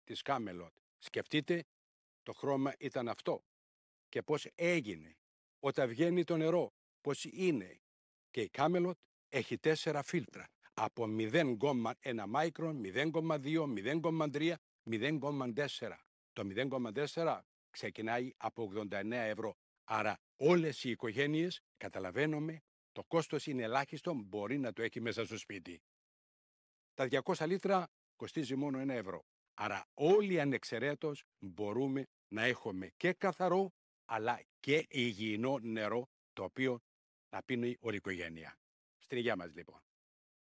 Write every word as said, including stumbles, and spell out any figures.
της Κάμελοτ. Σκεφτείτε, το χρώμα ήταν αυτό. Και πώς έγινε. Όταν βγαίνει το νερό, πώς είναι. Και η Κάμελοτ έχει τέσσερα φίλτρα. Από μηδέν κόμμα ένα μάικρον, μηδέν κόμμα δύο, μηδέν κόμμα τρία, μηδέν κόμμα τέσσερα. Το μηδέν κόμμα τέσσερα ξεκινάει από ογδόντα εννέα ευρώ. Άρα όλες οι οικογένειες, καταλαβαίνουμε, το κόστος είναι ελάχιστο, μπορεί να το έχει μέσα στο σπίτι. Τα διακόσια λίτρα κοστίζει μόνο ένα ευρώ. Άρα όλοι ανεξαιρέτως μπορούμε να έχουμε και καθαρό, αλλά και υγιεινό νερό, το οποίο να πίνει όλη η οικογένεια. Στην υγεία μας λοιπόν.